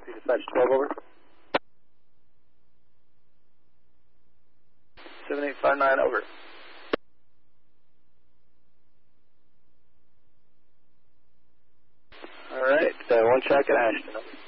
Dispatch 12, over. 7859, over. All right, one track at Ashton, over.